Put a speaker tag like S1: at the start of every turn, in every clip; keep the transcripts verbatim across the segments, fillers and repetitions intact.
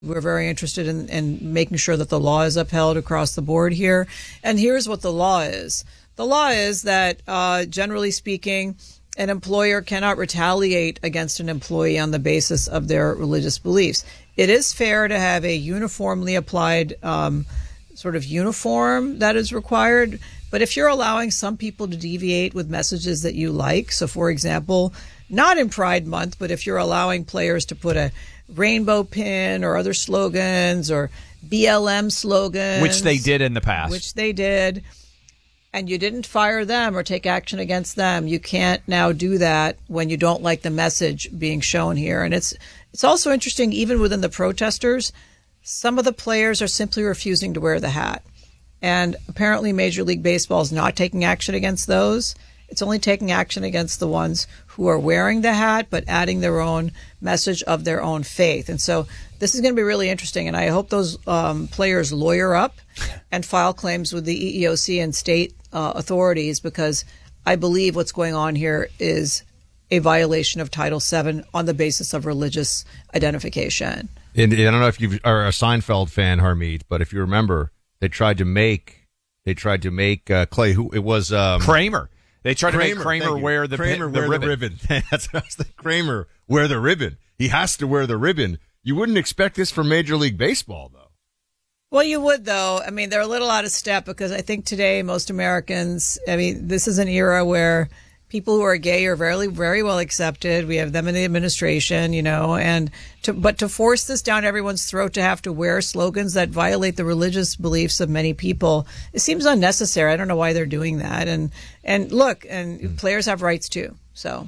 S1: We're very interested in, in making sure that the law is upheld across the board here. And here's what the law is. The law is that, uh, generally speaking, an employer cannot retaliate against an employee on the basis of their religious beliefs. It is fair to have a uniformly applied um, sort of uniform that is required. But if you're allowing some people to deviate with messages that you like, so for example, not in Pride Month, but if you're allowing players to put a rainbow pin or other slogans or B L M slogans.
S2: Which they did in the past.
S1: Which they did. And you didn't fire them or take action against them. You can't now do that when you don't like the message being shown here. And it's it's also interesting, even within the protesters, some of the players are simply refusing to wear the hat. And apparently Major League Baseball is not taking action against those. It's only taking action against the ones who are wearing the hat but adding their own message of their own faith. And so this is going to be really interesting, and I hope those um, players lawyer up and file claims with the E E O C and state uh, authorities, because I believe what's going on here is a violation of Title seven on the basis of religious identification.
S3: And I don't know if you are a Seinfeld fan, Harmeet, but if you remember, they tried to make they tried to make uh, Clay. Who it was? Um,
S2: Kramer. They tried
S3: Kramer,
S2: to make Kramer wear the,
S3: Kramer
S2: the
S3: wear
S2: ribbon.
S3: the ribbon. That's what I was thinking. Kramer wear the ribbon. He has to wear the ribbon. You wouldn't expect this from Major League Baseball, though.
S1: Well, you would, though. I mean, they're a little out of step, because I think today most Americans, I mean, this is an era where people who are gay are very, very well accepted. We have them in the administration, you know, and to, but to force this down everyone's throat to have to wear slogans that violate the religious beliefs of many people, it seems unnecessary. I don't know why they're doing that. And, and look, and mm. players have rights too. So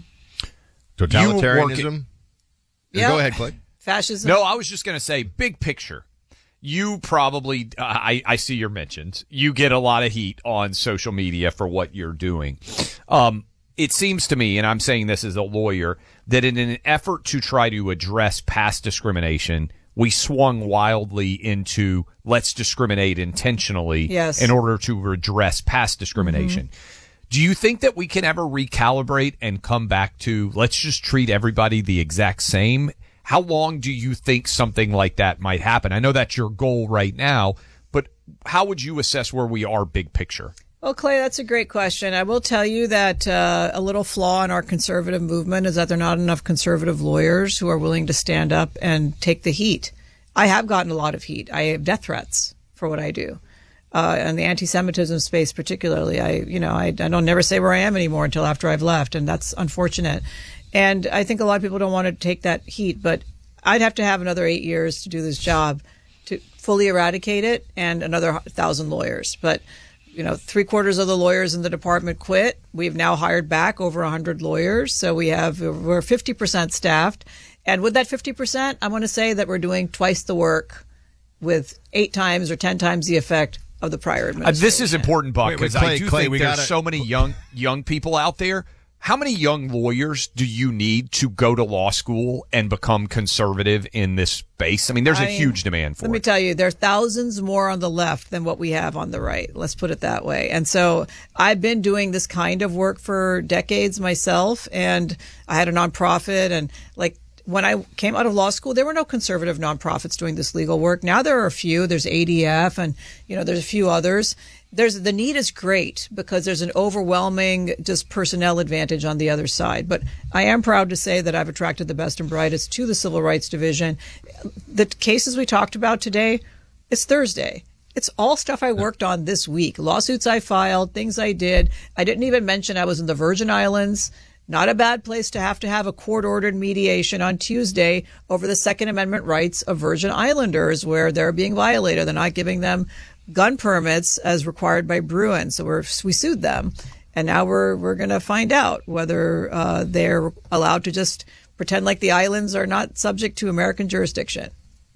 S3: totalitarianism.
S1: Yeah.
S3: Go ahead, Clay.
S1: Fascism.
S2: No, I was just going to say, big picture. You probably, uh, I, I see your mentions. You get a lot of heat on social media for what you're doing. Um, It seems to me, and I'm saying this as a lawyer, that in an effort to try to address past discrimination, we swung wildly into let's discriminate intentionally
S1: yes.
S2: in order to redress past discrimination. Mm-hmm. Do you think that we can ever recalibrate and come back to let's just treat everybody the exact same? How long do you think something like that might happen? I know that's your goal right now, but how would you assess where we are big picture?
S1: Well, Clay, that's a great question. I will tell you that uh, a little flaw in our conservative movement is that there are not enough conservative lawyers who are willing to stand up and take the heat. I have gotten a lot of heat. I have death threats for what I do. Uh, and the anti-Semitism space particularly, I, you know, I, I don't never say where I am anymore until after I've left, and that's unfortunate. And I think a lot of people don't want to take that heat, but I'd have to have another eight years to do this job to fully eradicate it, and another thousand lawyers. But you know, three quarters of the lawyers in the department quit. We've now hired back over one hundred lawyers. So we have, we're fifty percent staffed. And with that fifty percent, I want to say that we're doing twice the work with eight times or ten times the effect of the prior administration.
S2: Uh, this is important, Buck, because I do
S3: Clay,
S2: think
S3: we
S2: there's
S3: gotta...
S2: so many young young people out there. How many young lawyers do you need to go to law school and become conservative in this space? I mean, there's
S1: I
S2: a
S1: mean,
S2: huge demand for
S1: let
S2: it.
S1: Let me tell you, there are thousands more on the left than what we have on the right. Let's put it that way. And so I've been doing this kind of work for decades myself, and I had a nonprofit, and like when I came out of law school, there were no conservative nonprofits doing this legal work. Now there are a few. There's A D F, and you know, there's a few others. There's the need is great because there's an overwhelming just personnel advantage on the other side. But I am proud to say that I've attracted the best and brightest to the Civil Rights Division. The cases we talked about today, it's Thursday. It's all stuff I worked on this week. Lawsuits I filed, things I did. I didn't even mention I was in the Virgin Islands. Not a bad place to have to have a court-ordered mediation on Tuesday over the Second Amendment rights of Virgin Islanders, where they're being violated. They're not giving them gun permits as required by Bruin. So we're, we sued them. And now we're we're going to find out whether uh, they're allowed to just pretend like the islands are not subject to American jurisdiction.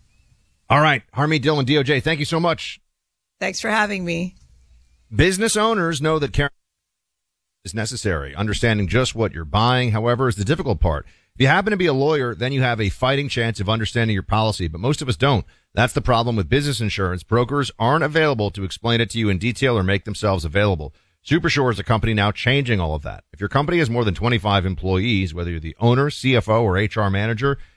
S3: All right. Harmeet Dillon, D O J, thank you so much.
S1: Thanks for having me.
S3: Business owners know that caring is necessary. Understanding just what you're buying, however, is the difficult part. If you happen to be a lawyer, then you have a fighting chance of understanding your policy, but most of us don't. That's the problem with business insurance. Brokers aren't available to explain it to you in detail or make themselves available. Supersure is a company now changing all of that. If your company has more than twenty-five employees, whether you're the owner, C F O, or H R manager,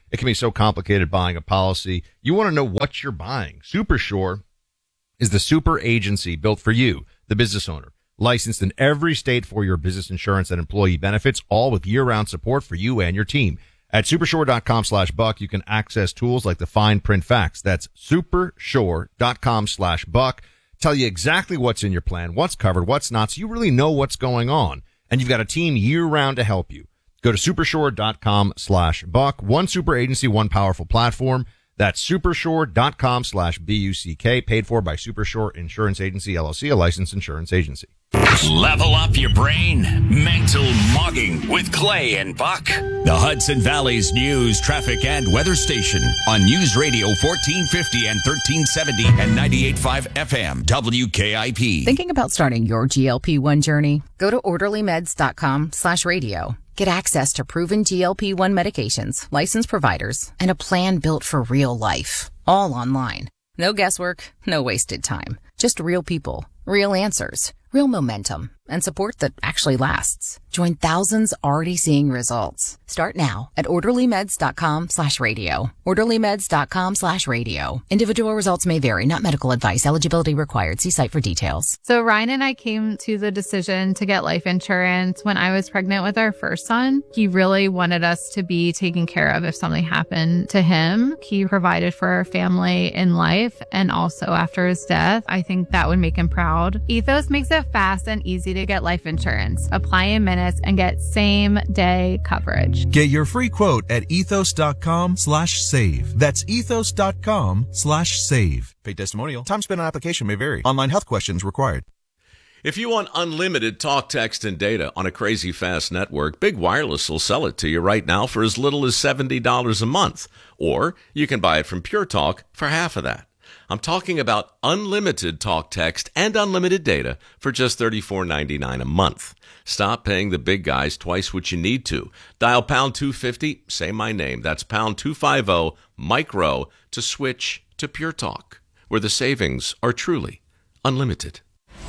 S3: It can be so complicated buying a policy. You want to know what you're buying. Supersure is the super agency built for you, the business owner. Licensed in every state for your business insurance and employee benefits, all with year-round support for you and your team. At supershore.com slash buck, you can access tools like the fine print facts. That's supershore.com slash buck. Tell you exactly what's in your plan, what's covered, what's not, so you really know what's going on. And you've got a team year-round to help you. Go to supershore.com slash buck. One super agency, one powerful platform. That's supershore.com slash B U C K, paid for by Supershore Insurance Agency, L L C, a licensed insurance agency.
S4: Level up your brain. Mental Mogging with Clay and Buck. The Hudson Valley's news, traffic, and weather station on News Radio fourteen fifty and thirteen seventy and ninety-eight point five F M W K I P.
S5: Thinking about starting your G L P one journey? Go to orderlymeds.com slash radio. Get access to proven G L P one medications, licensed providers, and a plan built for real life. All online. No guesswork, no wasted time. Just real people, real answers, real momentum, and support that actually lasts. Join thousands already seeing results. Start now at orderlymeds.com slash radio. orderlymeds.com slash radio. Individual results may vary, not medical advice. Eligibility required. See site for details.
S6: So Ryan and I came to the decision to get life insurance when I was pregnant with our first son. He really wanted us to be taken care of if something happened to him. He provided for our family in life and also after his death. I think that would make him proud. Ethos makes it fast and easy to get life insurance. Apply in minutes and get same day coverage.
S7: Get your free quote at ethos.com slash save. That's ethos.com slash save. Paid testimonial. Time spent on application may vary. Online health questions required.
S8: If you want unlimited talk, text, and data on a crazy fast network, Big Wireless will sell it to you right now for as little as seventy dollars a month. Or you can buy it from Pure Talk for half of that. I'm talking about unlimited talk, text, and unlimited data for just thirty-four ninety-nine a month. Stop paying the big guys twice what you need to. Dial pound two fifty, say my name. That's pound two fifty, micro, to switch to Pure Talk, where the savings are truly unlimited.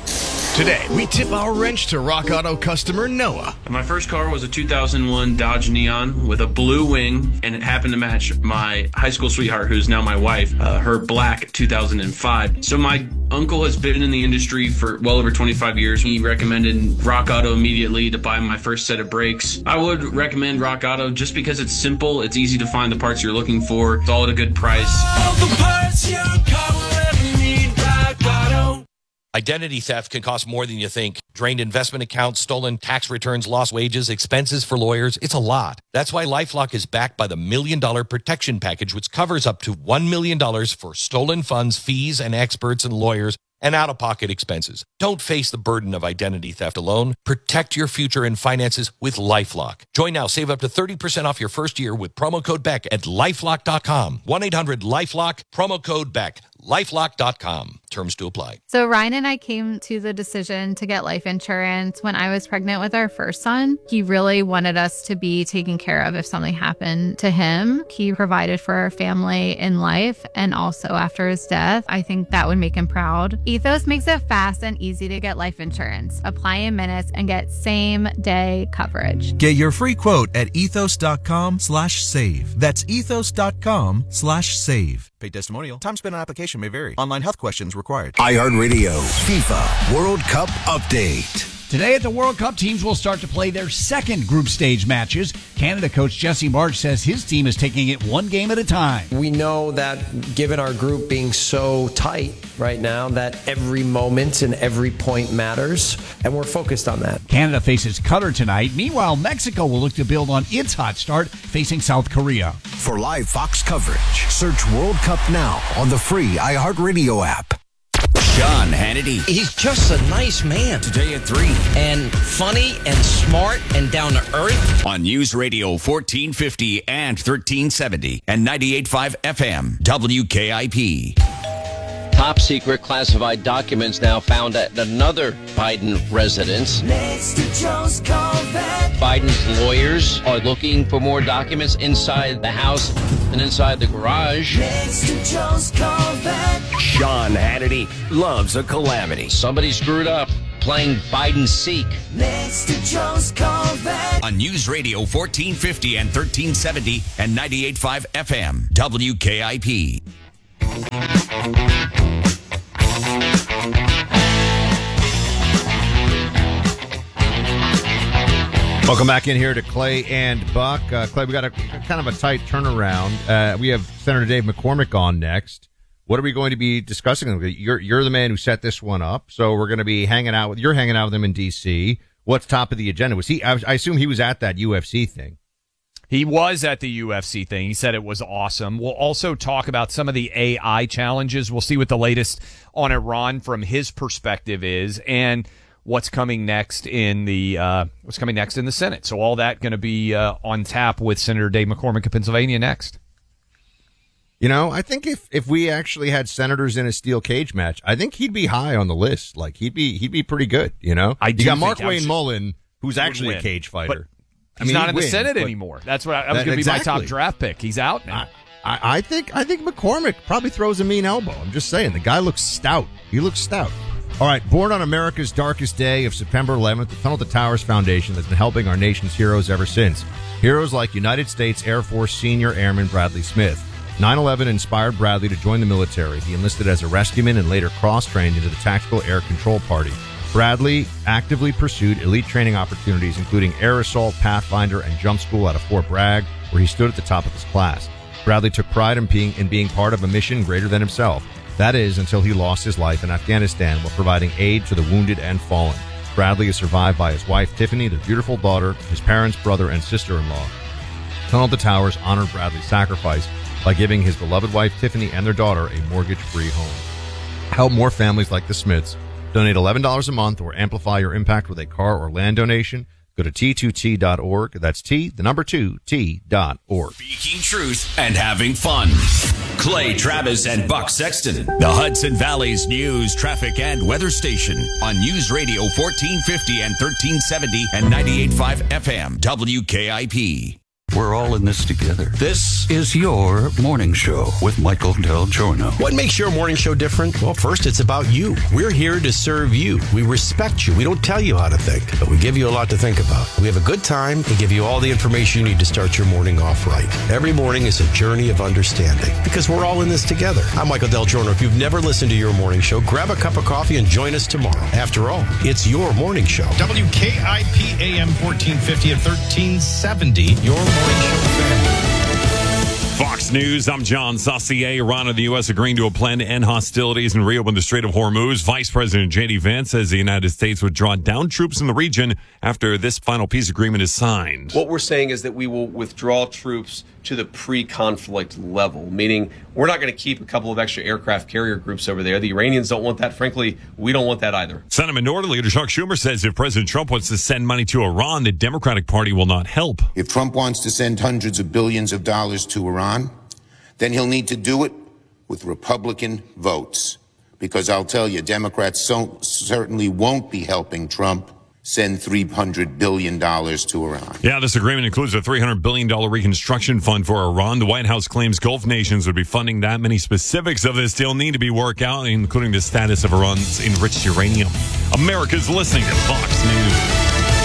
S9: Today, we tip our wrench to Rock Auto customer Noah.
S10: My first car was a two thousand one Dodge Neon with a blue wing, and it happened to match my high school sweetheart, who's now my wife, uh, her black two thousand five. So my uncle has been in the industry for well over twenty-five years. He recommended Rock Auto immediately to buy my first set of brakes. I would recommend Rock Auto just because it's simple, it's easy to find the parts you're looking for, it's all at a good price. All the parts your car will ever need, Rock Auto.
S11: Identity theft can cost more than you think. Drained investment accounts, stolen tax returns, lost wages, expenses for lawyers. It's a lot. That's why LifeLock is backed by the Million Dollar Protection Package, which covers up to one million dollars for stolen funds, fees, and experts and lawyers, and out-of-pocket expenses. Don't face the burden of identity theft alone. Protect your future and finances with LifeLock. Join now. Save up to thirty percent off your first year with promo code Beck at lifelock dot com. one eight hundred lifelock, promo code Beck. lifelock dot com. Terms to apply.
S6: So Ryan and I came to the decision to get life insurance when I was pregnant with our first son. He really wanted us to be taken care of if something happened to him. He provided for our family in life and also after his death. I think that would make him proud. Ethos makes it fast and easy to get life insurance. Apply in minutes and get same day coverage.
S7: Get your free quote at ethos.com slash save. That's ethos.com slash save. Paid testimonial. Time spent on application may vary. Online health questions required.
S9: iHeartRadio FIFA World Cup Update.
S12: Today at the World Cup, teams will start to play their second group stage matches. Canada coach Jesse Marsch says his team is taking it one game at a time.
S13: We know that given our group being so tight right now, that every moment and every point matters, and we're focused on that.
S12: Canada faces Qatar tonight. Meanwhile, Mexico will look to build on its hot start, facing South Korea.
S9: For live Fox coverage, search World Cup now on the free iHeartRadio app.
S4: Sean Hannity.
S14: He's just a nice man.
S4: Today at three.
S14: And funny and smart and down to earth.
S4: On News Radio fourteen fifty and thirteen seventy and ninety-eight point five F M W K I P.
S15: Top secret classified documents now found at another Biden residence.
S16: Next to Joe's Corvette.
S15: Biden's lawyers are looking for more documents inside the house and inside the garage.
S16: Next to Joe's Corvette.
S4: Sean Hannity loves a calamity.
S15: Somebody screwed up. playing Biden-seek.
S16: Next to Joe's Corvette.
S4: On News Radio fourteen fifty and thirteen seventy and ninety-eight point five F M, W K I P.
S3: Welcome back in here to Clay and Buck. Uh, Clay, we got a kind of a tight turnaround. Uh, we have Senator Dave McCormick on next. What are we going to be discussing? You're you're the man who set this one up, so we're going to be hanging out with. You're hanging out with him in D C. What's top of the agenda? Was he? I, I assume he was at that U F C thing.
S2: He was at the U F C thing. He said it was awesome. We'll also talk about some of the A I challenges. We'll see what the latest on Iran from his perspective is, and what's coming next in the uh, what's coming next in the Senate. So all that going to be uh, on tap with Senator Dave McCormick of Pennsylvania next.
S3: You know, I think if, if we actually had senators in a steel cage match, I think he'd be high on the list. Like he'd be he'd be pretty good. You know,
S2: I
S3: you got Mark
S2: think,
S3: Wayne Mullen, who's actually a cage fighter.
S2: He's I mean, not in the win, Senate anymore. That's what I, that was going to exactly. be my top draft pick. He's out now.
S3: I, I, I think I think McCormick probably throws a mean elbow. I'm just saying, the guy looks stout. He looks stout. All right, born on America's darkest day of September eleventh, the Tunnel to Towers Foundation has been helping our nation's heroes ever since. Heroes like United States Air Force Senior Airman Bradley Smith. nine eleven inspired Bradley to join the military. He enlisted as a rescueman and later cross-trained into the Tactical Air Control Party. Bradley actively pursued elite training opportunities, including Air Assault, Pathfinder, and Jump School out of Fort Bragg, where he stood at the top of his class. Bradley took pride in being, in being part of a mission greater than himself. That is, until he lost his life in Afghanistan while providing aid to the wounded and fallen. Bradley is survived by his wife, Tiffany, their beautiful daughter, his parents, brother, and sister-in-law. Tunnel to Towers honored Bradley's sacrifice by giving his beloved wife, Tiffany, and their daughter a mortgage-free home. Help more families like the Smiths. Donate eleven dollars a month or amplify your impact with a car or land donation. Go to T two T dot org. That's T, the number two, T dot org.
S4: Speaking truth and having fun. Clay Travis and Buck Sexton. The Hudson Valley's news, traffic, and weather station on News Radio fourteen fifty and thirteen seventy and ninety-eight point five F M, W K I P.
S17: We're all in this together. This is your morning show with Michael Del Giorno.
S18: What makes your morning show different? Well, first, it's about you. We're here to serve you. We respect you. We don't tell you how to think, but we give you a lot to think about. We have a good time and give you all the information you need to start your morning off right. Every morning is a journey of understanding because we're all in this together. I'm Michael Del Giorno. If you've never listened to your morning show, grab a cup of coffee and join us tomorrow. After all, it's your morning show.
S19: W K I P A M fourteen fifty and thirteen seventy. Your morning
S20: Fox News, I'm John Saucier. Iran and the U S agreeing to a plan to end hostilities and reopen the Strait of Hormuz. Vice President J D Vance says the United States would draw down troops in the region after this final peace agreement is signed.
S21: What we're saying is that we will withdraw troops to the pre-conflict level, meaning we're not going to keep a couple of extra aircraft carrier groups over there. The Iranians don't want that. Frankly, we don't want that either.
S20: Senate Minority Leader Chuck Schumer says if President Trump wants to send money to Iran, the Democratic Party will not help.
S22: If Trump wants to send hundreds of billions of dollars to Iran, then he'll need to do it with Republican votes. Because I'll tell you, Democrats so certainly won't be helping Trump send three hundred billion dollars to Iran.
S20: Yeah, this agreement includes a three hundred billion dollars reconstruction fund for Iran. The White House claims Gulf nations would be funding that. Many specifics of this deal need to be worked out, including the status of Iran's enriched uranium. America's listening to Fox News.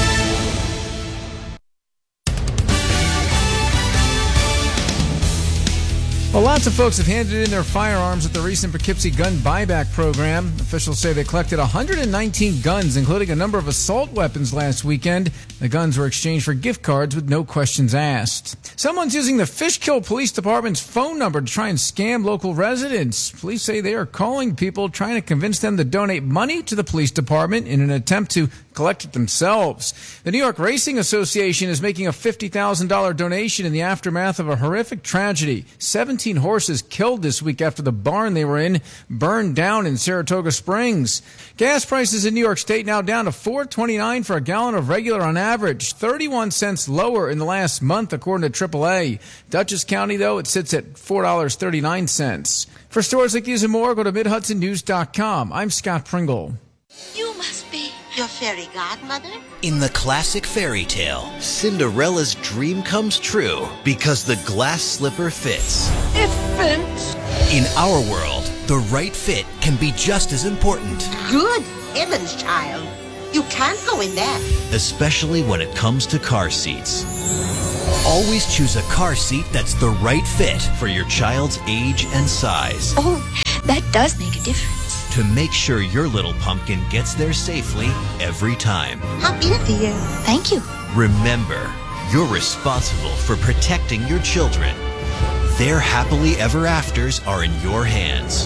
S23: Well, lots of folks have handed in their firearms at the recent Poughkeepsie gun buyback program. Officials say they collected one hundred nineteen guns, including a number of assault weapons last weekend. The guns were exchanged for gift cards with no questions asked. Someone's using the Fishkill Police Department's phone number to try and scam local residents. Police say they are calling people, trying to convince them to donate money to the police department in an attempt to collect it themselves. The New York Racing Association is making a fifty thousand dollars donation in the aftermath of a horrific tragedy. seventeen horses killed this week after the barn they were in burned down in Saratoga Springs. Gas prices in New York State now down to four twenty-nine for a gallon of regular on average, thirty-one cents lower in the last month according to triple A. Dutchess County, though, it sits at four dollars and thirty-nine cents. For stories like these and more, go to mid hudson news dot com. I'm Scott Pringle.
S24: You must be your fairy godmother?
S25: In the classic fairy tale, Cinderella's dream comes true because the glass slipper fits.
S24: It fits.
S25: In our world, the right fit can be just as important.
S24: Good heavens, child. You can't go in there.
S25: Especially when it comes to car seats. Always choose a car seat that's the right fit for your child's age and size.
S24: Oh, that does make a difference.
S25: To make sure your little pumpkin gets there safely every time.
S24: Happy New Year. Thank you.
S25: Remember, you're responsible for protecting your children. Their happily ever afters are in your hands.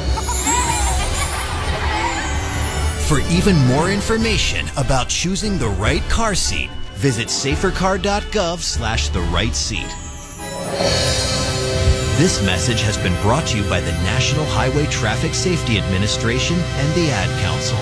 S25: For even more information about choosing the right car seat, visit safercar.gov slash the right seat. This message has been brought to you by the National Highway Traffic Safety Administration and the Ad Council.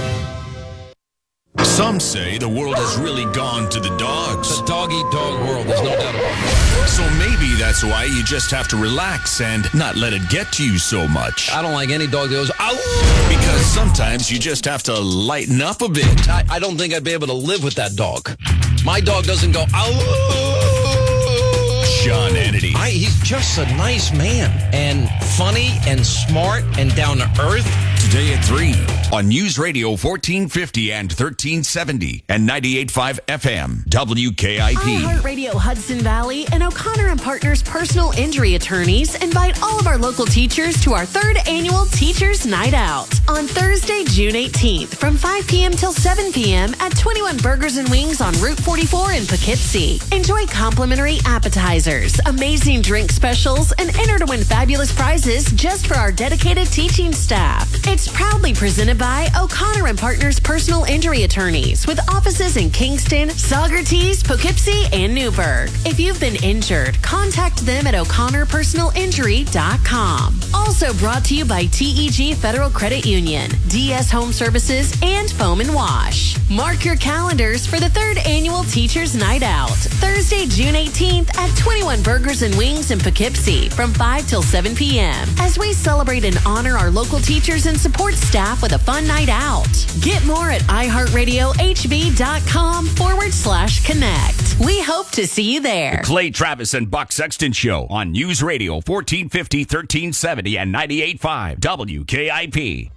S4: Some say the world has really gone to the dogs.
S14: The dog-eat-dog world, there's no doubt about it.
S4: So maybe that's why you just have to relax and not let it get to you so much.
S14: I don't like any dog that goes, ow!
S4: Because sometimes you just have to lighten up a bit.
S14: I, I don't think I'd be able to live with that dog. My dog doesn't go, ow!
S4: Sean Hannity.
S14: I, he's just a nice man and funny and smart and down to earth.
S4: Today at three on News Radio fourteen fifty and thirteen seventy and ninety-eight point five F M W K I P.
S1: iHeartRadio Hudson Valley and O'Connor and Partners Personal Injury Attorneys invite all of our local teachers to our third annual Teachers Night Out on Thursday, June eighteenth from five p.m. till seven p.m. at twenty-one Burgers and Wings on Route forty-four in Poughkeepsie. Enjoy complimentary appetizers, amazing drink specials, and enter to win fabulous prizes just for our dedicated teaching staff. It's proudly presented by O'Connor and Partners Personal Injury Attorneys with offices in Kingston, Saugerties, Poughkeepsie, and Newburgh. If you've been injured, contact them at o'connor personal injury dot com. Also brought to you by T E G Federal Credit Union, D S Home Services, and Foam and Wash. Mark your calendars for the third annual Teachers Night Out, Thursday, June eighteenth at twenty-one Burgers and Wings in Poughkeepsie from five till seven p.m. as we celebrate and honor our local teachers and support staff with a fun night out. Get more at iHeartRadioHB.com forward slash connect. We hope to see you there.
S4: Clay Travis and Buck Sexton Show on News Radio fourteen fifty, thirteen seventy, and ninety-eight point five W K I P.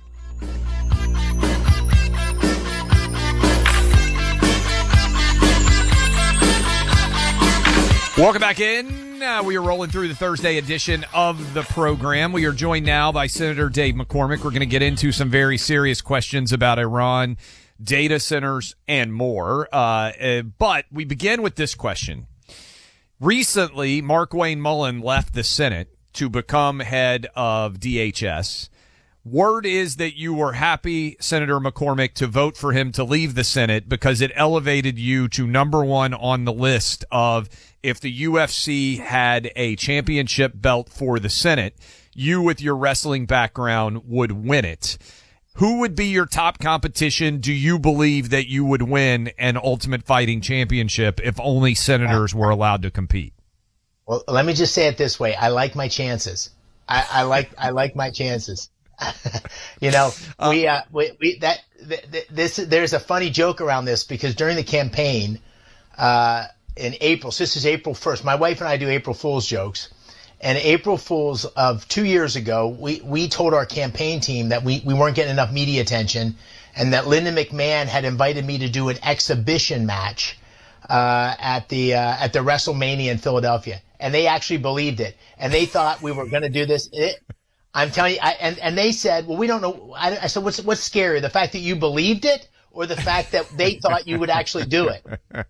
S2: Welcome back in. Uh, we are rolling through the Thursday edition of the program. We are joined now by Senator Dave McCormick. We're going to get into some very serious questions about Iran, data centers, and more. Uh, uh, but we begin with this question. Recently, Markwayne Mullin left the Senate to become head of D H S. Word is that you were happy, Senator McCormick, to vote for him to leave the Senate because it elevated you to number one on the list of if the U F C had a championship belt for the Senate, you with your wrestling background would win it. Who would be your top competition? Do you believe that you would win an Ultimate Fighting Championship if only senators were allowed to compete?
S5: Well, let me just say it this way. I like my chances. I, I like I like my chances. you know, we, uh, we, we, that, th- this, there's a funny joke around this because during the campaign, uh, in April, so this is April first, my wife and I do April Fool's jokes. And April Fool's of two years ago, we, we told our campaign team that we, we weren't getting enough media attention and that Linda McMahon had invited me to do an exhibition match, uh, at the, uh, at the WrestleMania in Philadelphia. And they actually believed it. And they thought we were going to do this. It, I'm telling you, I, and, and they said, well, we don't know. I, I said, what's, what's scarier, the fact that you believed it or the fact that they thought you would actually do it?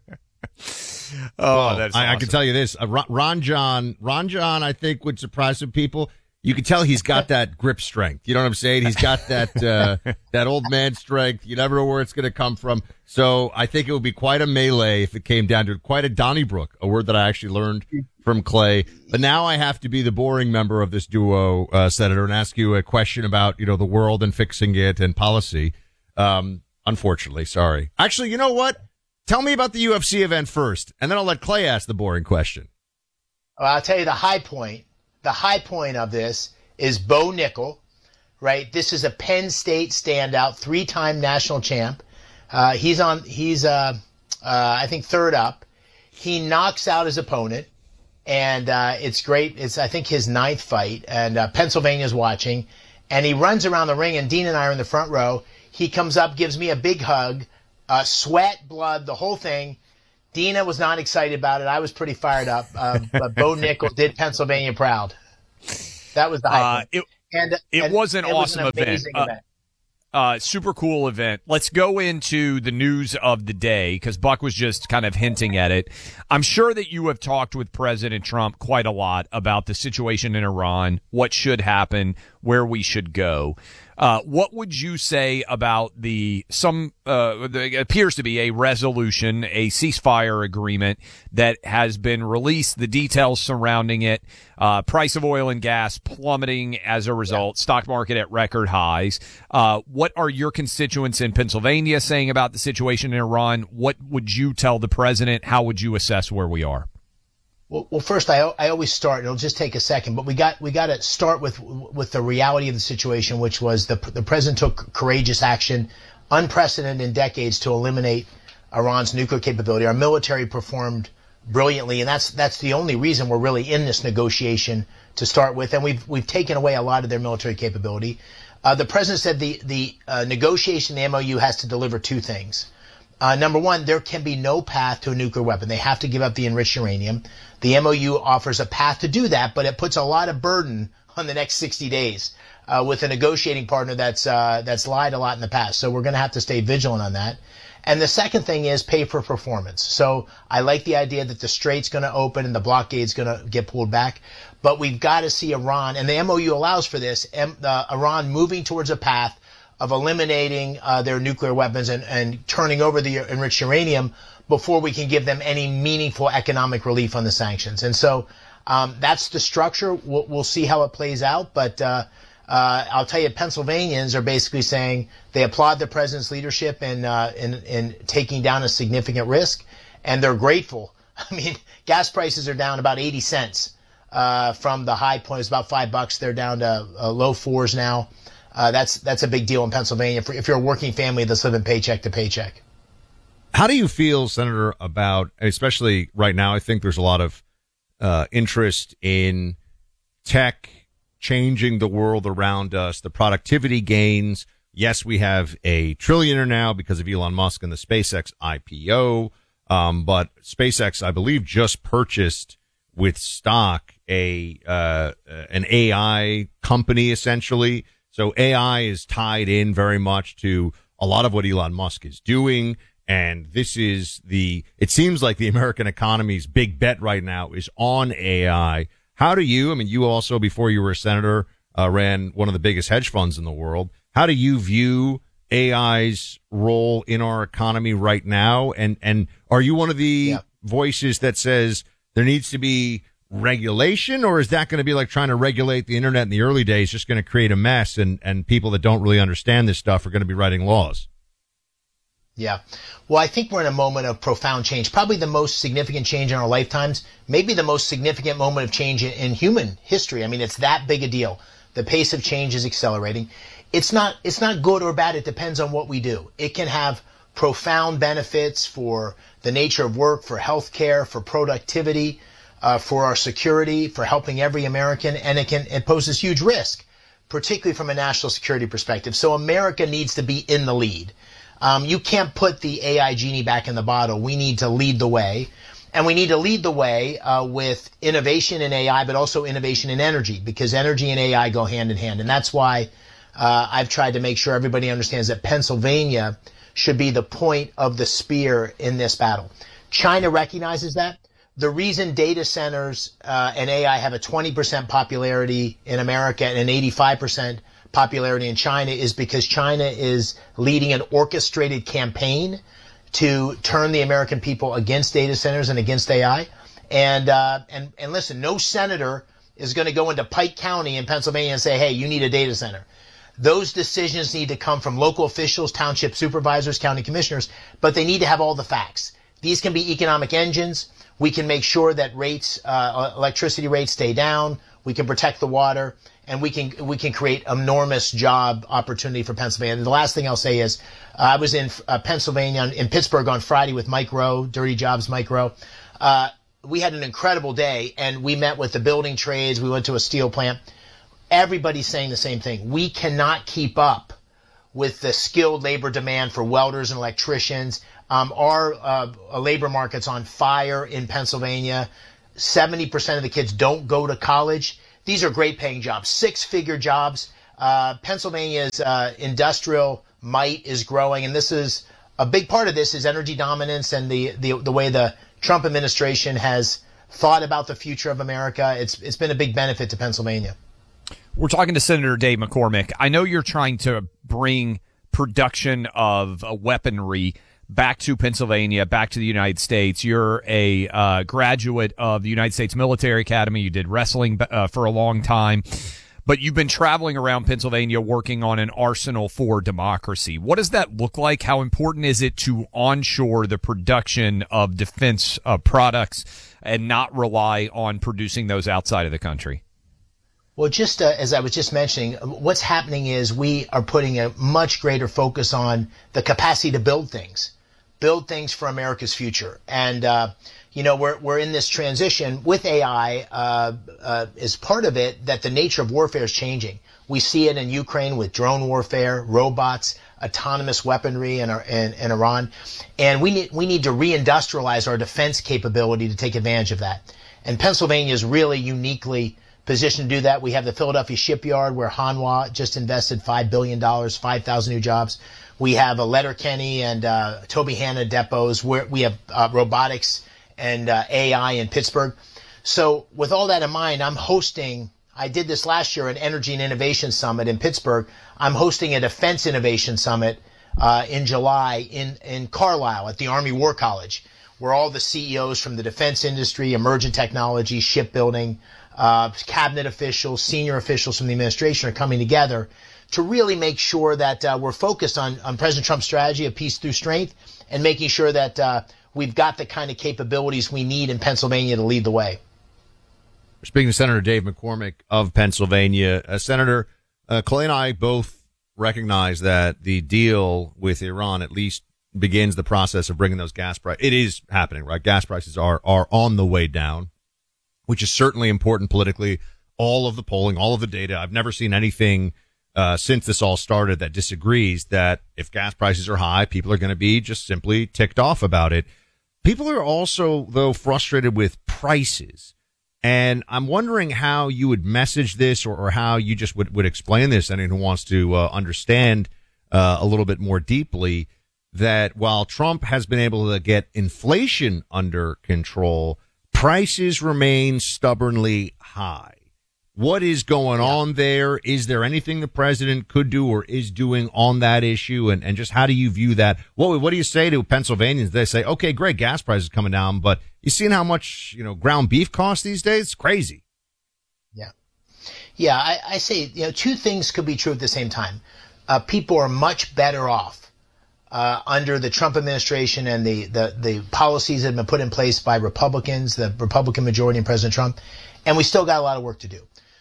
S2: Oh,
S3: well,
S2: that's
S3: I,
S2: awesome.
S3: I can tell you this. Uh, Ron, Ron John, Ron John, I think would surprise some people. You can tell he's got that grip strength. You know what I'm saying? He's got that, uh, that old man strength. You never know where it's going to come from. So I think it would be quite a melee if it came down to it. Quite a Donnybrook, a word that I actually learned from Clay. But now I have to be the boring member of this duo, uh, Senator, and ask you a question about, you know, the world and fixing it and policy. Um, unfortunately, sorry. Actually, you know what? Tell me about the U F C event first, and then I'll let Clay ask the boring question.
S5: Well, I'll tell you the high point. The high point of this is Bo Nickel, right? This is a Penn State standout, three-time national champ. Uh, he's on. He's, uh, uh, I think, third up. He knocks out his opponent, and uh, it's great. It's, I think, his ninth fight, and uh, Pennsylvania's watching. And he runs around the ring, and Dean and I are in the front row. He comes up, gives me a big hug. Uh, sweat, blood, the whole thing. Dina was not excited about it. I was pretty fired up. Uh, but Bo Nickel did Pennsylvania proud. That was the high
S2: uh, it,
S5: and,
S2: it
S5: and
S2: was an
S5: it
S2: awesome
S5: was an
S2: event. Uh,
S5: event.
S2: Uh, super cool event. Let's go into the news of the day because Buck was just kind of hinting at it. I'm sure that you have talked with President Trump quite a lot about the situation in Iran, what should happen, where we should go. Uh, what would you say about the some uh, the, it appears to be a resolution, a ceasefire agreement that has been released? The details surrounding it, uh, price of oil and gas plummeting as a result, stock market at record highs. Uh, what are your constituents in Pennsylvania saying about the situation in Iran? What would you tell the president? How would you assess where we are?
S5: Well, well, first, I, I always start, and it'll just take a second, but we got we got to start with with the reality of the situation, which was the the president took courageous action, unprecedented in decades, to eliminate Iran's nuclear capability. Our military performed brilliantly, and that's that's the only reason we're really in this negotiation to start with. And we've we've taken away a lot of their military capability. Uh, the president said the the uh, negotiation, the M O U, has to deliver two things. Uh, number one, there can be no path to a nuclear weapon. They have to give up the enriched uranium. The M O U offers a path to do that, but it puts a lot of burden on the next sixty days uh, with a negotiating partner that's uh, that's lied a lot in the past. So we're going to have to stay vigilant on that. And the second thing is pay for performance. So I like the idea that the strait's going to open and the blockade's going to get pulled back. But we've got to see Iran, and the M O U allows for this, M, uh, Iran moving towards a path of eliminating uh, their nuclear weapons and, and turning over the enriched uranium before we can give them any meaningful economic relief on the sanctions. And so um, that's the structure. We'll, we'll see how it plays out. But uh, uh, I'll tell you, Pennsylvanians are basically saying they applaud the president's leadership in, uh, in, in taking down a significant risk, and they're grateful. I mean, gas prices are down about eighty cents uh, from the high point. It's about five bucks. They're down to uh, low fours now. Uh, that's that's a big deal in Pennsylvania for, if you're a working family that's living paycheck to paycheck.
S3: How do you feel, Senator, about, especially right now, I think there's a lot of uh, interest in tech changing the world around us, the productivity gains. Yes, we have a trillionaire now because of Elon Musk and the SpaceX I P O, um, but SpaceX, I believe, just purchased with stock a uh, an A I company, essentially. So A I is tied in very much to a lot of what Elon Musk is doing. And this is the, it seems like the American economy's big bet right now is on A I. How do you, I mean, you also, before you were a senator, uh, ran one of the biggest hedge funds in the world. How do you view A I's role in our economy right now? And, and are you one of the yeah. voices that says there needs to be regulation, or is that going to be like trying to regulate the internet in the early days, just going to create a mess, and, and people that don't really understand this stuff are going to be writing laws?
S5: Yeah. Well, I think we're in a moment of profound change, probably the most significant change in our lifetimes, maybe the most significant moment of change in, in human history. I mean, it's that big a deal. The pace of change is accelerating. It's not, it's not good or bad. It depends on what we do. It can have profound benefits for the nature of work, for healthcare, for productivity, Uh, for our security, for helping every American, and it can it poses huge risk, particularly from a national security perspective. So America needs to be in the lead. Um, you can't put the A I genie back in the bottle. We need to lead the way, and we need to lead the way uh, with innovation in A I, but also innovation in energy, because energy and A I go hand in hand. And that's why uh, I've tried to make sure everybody understands that Pennsylvania should be the point of the spear in this battle. China recognizes that. The reason data centers uh, and A I have a twenty percent popularity in America and an eighty-five percent popularity in China is because China is leading an orchestrated campaign to turn the American people against data centers and against A I. And uh, and and listen, no senator is going to go into Pike County in Pennsylvania and say, hey, you need a data center. Those decisions need to come from local officials, township supervisors, county commissioners, but they need to have all the facts. These can be economic engines. We can make sure that rates, uh, electricity rates stay down. We can protect the water, and we can we can create enormous job opportunity for Pennsylvania. And the last thing I'll say is, uh, I was in uh, Pennsylvania, in Pittsburgh on Friday with Mike Rowe, Dirty Jobs Mike Rowe. Uh, we had an incredible day, and we met with the building trades. We went to a steel plant. Everybody's saying the same thing. We cannot keep up with the skilled labor demand for welders and electricians. Um, our uh, labor market's on fire in Pennsylvania. seventy percent of the kids don't go to college. These are great paying jobs, six-figure jobs. Uh, Pennsylvania's uh, industrial might is growing, and this is a big part of this is energy dominance and the, the, the way the Trump administration has thought about the future of America. It's It's been a big benefit to Pennsylvania.
S2: We're talking to Senator Dave McCormick. I know you're trying to bring production of uh, weaponry back to Pennsylvania, back to the United States. You're a uh, graduate of the United States Military Academy. You did wrestling uh, for a long time, but you've been traveling around Pennsylvania working on an arsenal for democracy. What does that look like? How important is it to onshore the production of defense uh, products and not rely on producing those outside of the country?
S5: Well, just uh, as I was just mentioning, what's happening is we are putting a much greater focus on the capacity to build things, build things for America's future. And, uh, you know, we're, we're in this transition with A I uh, uh, as part of it that the nature of warfare is changing. We see it in Ukraine with drone warfare, robots, autonomous weaponry in, our, in, in Iran. And we need, we need to reindustrialize our defense capability to take advantage of that. And Pennsylvania is really uniquely positioned to do that. We have the Philadelphia shipyard where Hanwha just invested five billion dollars, five thousand new jobs. We have a Letterkenny and uh, Toby Hanna depots where we have uh, robotics and uh, A I in Pittsburgh. So with all that in mind, I'm hosting, I did this last year, an Energy and Innovation Summit in Pittsburgh. I'm hosting a Defense Innovation Summit uh, in July in, in Carlisle at the Army War College, where all the C E Os from the defense industry, emergent technology, shipbuilding, uh, cabinet officials, senior officials from the administration are coming together to really make sure that uh, we're focused on, on President Trump's strategy of peace through strength and making sure that uh, we've got the kind of capabilities we need in Pennsylvania to lead the way.
S3: Speaking to Senator Dave McCormick of Pennsylvania, uh, Senator, uh, Clay and I both recognize that the deal with Iran at least begins the process of bringing those gas prices. It is happening, right? Gas prices are, are on the way down, which is certainly important politically. All of the polling, all of the data. I've never seen anything uh, since this all started that disagrees that if gas prices are high, people are going to be just simply ticked off about it. People are also, though, frustrated with prices. And I'm wondering how you would message this or, or how you just would, would explain this. Anyone who wants to uh, understand uh, a little bit more deeply that while Trump has been able to get inflation under control, prices remain stubbornly high. What is going yeah. on there? Is there anything the president could do or is doing on that issue? And, and just how do you view that? What, what do you say to Pennsylvanians? They say, okay, great, gas prices coming down, but you seen how much, you know, ground beef costs these days? It's crazy.
S5: Yeah. Yeah, I, I say, you know, two things could be true at the same time. Uh, people are much better off uh, under the Trump administration and the, the, the policies that have been put in place by Republicans, the Republican majority and President Trump, and we still got a lot of work to do.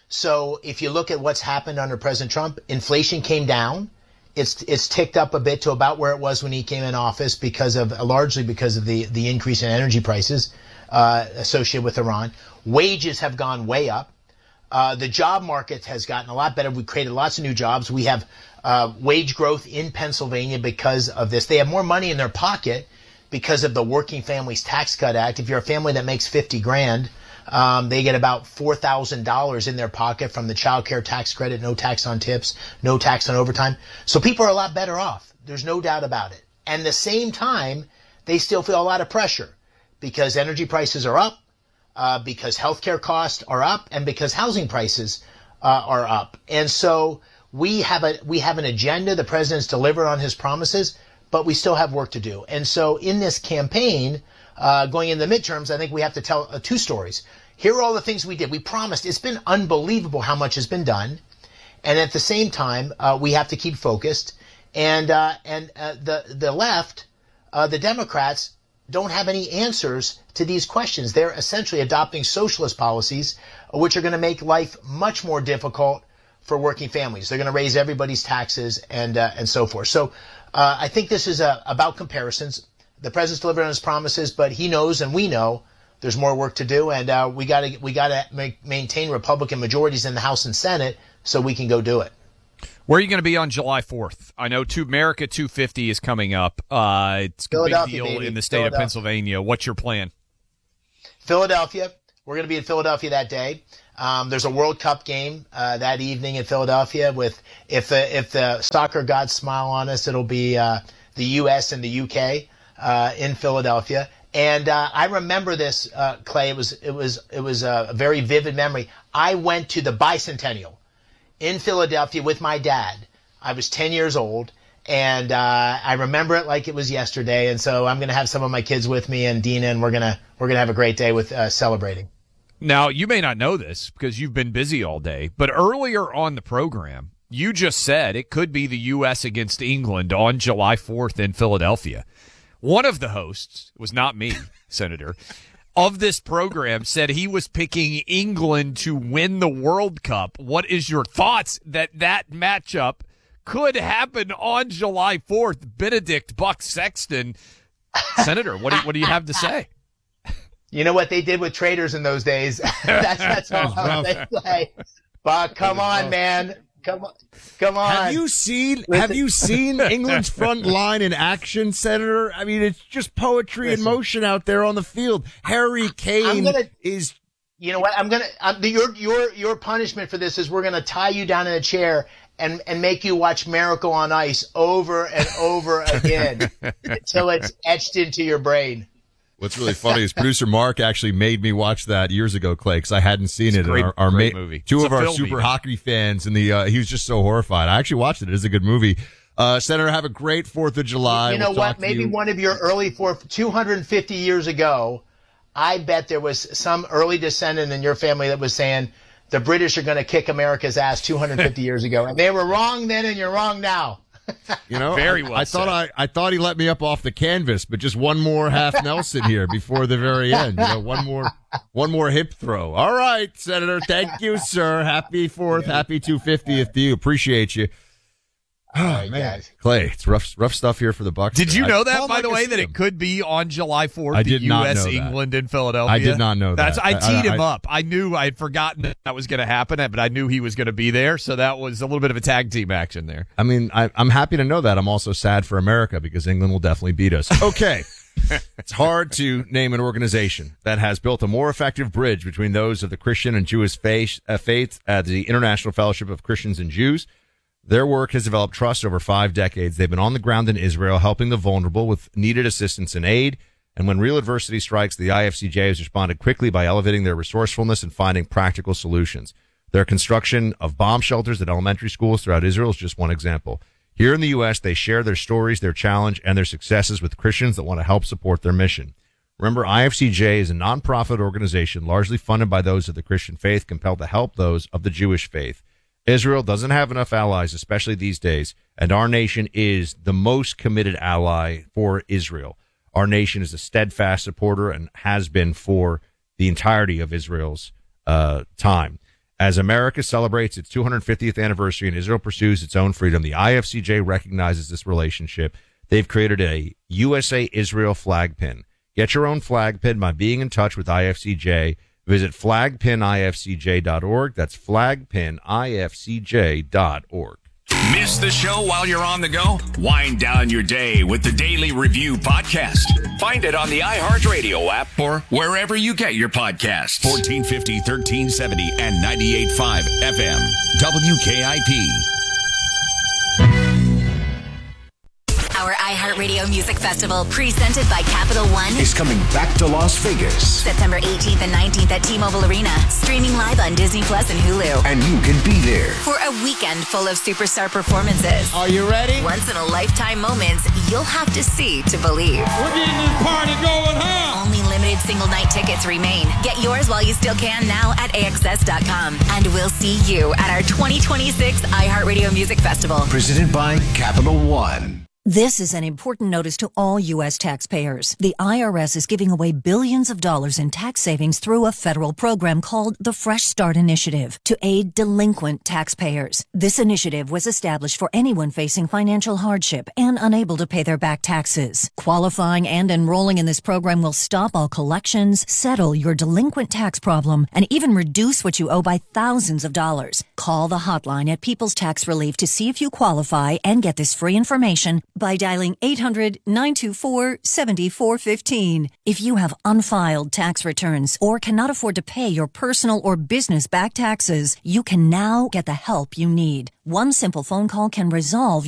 S5: So if you look at what's happened under President Trump, inflation came down. It's it's ticked up a bit to about where it was when he came in office because of largely because of the, the increase in energy prices uh, associated with Iran. Wages have gone way up. Uh, the job market has gotten a lot better. We created lots of new jobs. We have uh, wage growth in Pennsylvania because of this. They have more money in their pocket because of the Working Families Tax Cut Act. If you're a family that makes fifty grand, Um, they get about four thousand dollars in their pocket from the child care tax credit, no tax on tips, no tax on overtime. So people are a lot better off. There's no doubt about it. And at the same time, they still feel a lot of pressure because energy prices are up, uh, because healthcare costs are up, and because housing prices uh, are up. And so we have a we have an agenda. The president's delivered on his promises, but we still have work to do. And so in this campaign, Uh, going into the midterms, I think we have to tell uh, two stories. Here are all the things we did. We promised. It's been unbelievable how much has been done. And at the same time, uh, we have to keep focused. And uh, and uh, the, the left, uh, the Democrats, don't have any answers to these questions. They're essentially adopting socialist policies, which are going to make life much more difficult for working families. They're going to raise everybody's taxes and uh, and so forth. So uh, I think this is uh, about comparisons. The president's delivered on his promises, but he knows and we know there's more work to do, and uh, we got to we got to ma- maintain Republican majorities in the House and Senate so we can go do it.
S2: Where are you going to be on July fourth? I know two, America two fifty is coming up. Uh, it's a big deal
S5: baby.
S2: in the state of
S5: Philadelphia.
S2: Pennsylvania. What's your plan?
S5: Philadelphia. We're going to be in Philadelphia that day. Um, there's a World Cup game uh, that evening in Philadelphia. With if the if the soccer gods smile on us, it'll be uh, the U S and the U K uh, in Philadelphia. And uh, I remember this, uh, Clay. It was it was it was a very vivid memory. I went to the bicentennial in Philadelphia with my dad. I was ten years old, and uh, I remember it like it was yesterday. And so I'm going to have some of my kids with me and Dina, and we're gonna we're gonna have a great day with uh, celebrating.
S2: Now, you may not know this because you've been busy all day, but earlier on the program, you just said it could be the U S against England on July fourth in Philadelphia. One of the hosts, it was not me, Senator, of this program said he was picking England to win the World Cup. What is your thoughts that that matchup could happen on July fourth? Benedict Buck Sexton. Senator, what do you, what do you have to say?
S5: You know what they did with traitors in those days? that's that's all I'll say. But come on, man. Come on. Come on.
S3: Have you seen have you seen England's front line in action, Senator? I mean, it's just poetry Listen. in motion out there on the field. Harry Kane
S5: gonna,
S3: is
S5: You know what? I'm going to um, your your your punishment for this is we're going to tie you down in a chair and and make you watch Miracle on Ice over and over again until it's etched into your brain.
S3: What's really funny is producer Mark actually made me watch that years ago, Clay, because I hadn't seen
S2: it's
S3: it.
S2: Great,
S3: our, our
S2: great
S3: ma-
S2: movie.
S3: Two
S2: it's
S3: of our
S2: film,
S3: super
S2: even.
S3: hockey fans, and the uh, he was just so horrified. I actually watched it. It is a good movie. Uh, Senator, have a great Fourth of July.
S5: You know
S3: we'll
S5: what? Maybe
S3: you.
S5: one of your early fourth, two hundred fifty years ago, I bet there was some early descendant in your family that was saying the British are going to kick America's ass two hundred fifty years ago, and they were wrong then, and you're wrong now.
S3: You know,
S2: very
S3: I,
S2: well
S3: I
S2: said.
S3: thought I, I thought he let me up off the canvas, but just one more half Nelson here before the very end. You know, one more one more hip throw. All right, Senator. Thank you, sir. Happy fourth, happy two fiftieth to you. Appreciate you. Oh,
S5: right,
S3: man,
S5: guys.
S3: Clay, it's rough rough stuff here for the Bucs.
S2: Did you
S3: I-
S2: know that,
S3: Paul
S2: by the way, that
S3: Micah
S2: it could be on July fourth,
S3: I
S2: the
S3: did not
S2: U S
S3: know that.
S2: England in Philadelphia?
S3: I did not know
S2: That's,
S3: that.
S2: I
S3: I-
S2: teed
S3: I-
S2: him
S3: I-
S2: up. I knew I had forgotten that, that was going to happen, but I knew he was going to be there, so that was a little bit of a tag team action there.
S3: I mean, I, I'm happy to know that. I'm also sad for America because England will definitely beat us. Okay. It's hard to name an organization that has built a more effective bridge between those of the Christian and Jewish faith, uh, faith uh, the International Fellowship of Christians and Jews. Their work has developed trust over five decades. They've been on the ground in Israel, helping the vulnerable with needed assistance and aid. And when real adversity strikes, the I F C J has responded quickly by elevating their resourcefulness and finding practical solutions. Their construction of bomb shelters at elementary schools throughout Israel is just one example. Here in the U S, they share their stories, their challenge, and their successes with Christians that want to help support their mission. Remember, I F C J is a nonprofit organization largely funded by those of the Christian faith, compelled to help those of the Jewish faith. Israel doesn't have enough allies, especially these days, and our nation is the most committed ally for Israel. Our nation is a steadfast supporter and has been for the entirety of Israel's uh, time. As America celebrates its two hundred fiftieth anniversary and Israel pursues its own freedom, the I F C J recognizes this relationship. They've created a U S A Israel flag pin. Get your own flag pin by being in touch with I F C J. Visit flag pin I F C J dot org. That's flag pin I F C J dot org.
S4: Miss the show while you're on the go? Wind down your day with the Daily Review Podcast. Find it on the iHeartRadio app or wherever you get your podcasts. fourteen fifty, thirteen seventy, and ninety-eight point five F M. W K I P.
S6: Our iHeartRadio Music Festival, presented by Capital One,
S9: is coming back to Las Vegas.
S6: September eighteenth and nineteenth at T-Mobile Arena, streaming live on Disney Plus and Hulu.
S9: And you can be there
S6: For a weekend full of superstar performances.
S9: Are you ready?
S6: Once-in-a-lifetime moments you'll have to see to believe.
S16: We're getting this party going, huh?
S6: Only limited single-night tickets remain. Get yours while you still can now at A X S dot com. And we'll see you at our twenty twenty-six iHeartRadio Music Festival.
S9: Presented by Capital One.
S7: This is an important notice to all U S taxpayers. The I R S is giving away billions of dollars in tax savings through a federal program called the Fresh Start Initiative to aid delinquent taxpayers. This initiative was established for anyone facing financial hardship and unable to pay their back taxes. Qualifying and enrolling in this program will stop all collections, settle your delinquent tax problem, and even reduce what you owe by thousands of dollars. Call the hotline at People's Tax Relief to see if you qualify and get this free information by dialing eight hundred, nine two four, seven four one five. If you have unfiled tax returns or cannot afford to pay your personal or business back taxes, you can now get the help you need. One simple phone call can resolve